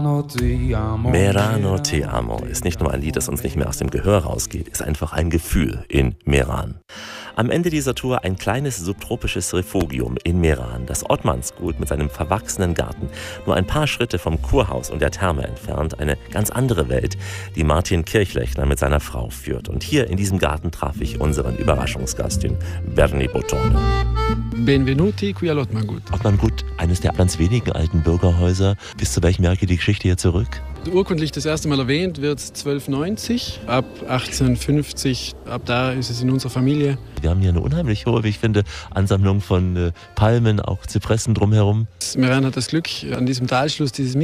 Merano Te Amo ist nicht nur ein Lied, das uns nicht mehr aus dem Gehör rausgeht, ist einfach ein Gefühl in Meran. Am Ende dieser Tour ein kleines subtropisches Refugium in Meran, das Ottmansgut mit seinem verwachsenen Garten, nur ein paar Schritte vom Kurhaus und der Therme entfernt, eine ganz andere Welt, die Martin Kirchlechner mit seiner Frau führt. Und hier in diesem Garten traf ich unseren Überraschungsgast, den Bernie Botone. Benvenuti qui all'Ottmangut. Ottmangut, eines der ganz wenigen alten Bürgerhäuser. Bis zu welchem Jahr geht die Geschichte hier zurück? Urkundlich das erste Mal erwähnt wird 1290, ab 1850, ab da ist es in unserer Familie. Wir haben hier eine unheimlich hohe, wie ich finde, Ansammlung von Palmen, auch Zypressen drumherum. Meran hat das Glück, an diesem Talschluss dieses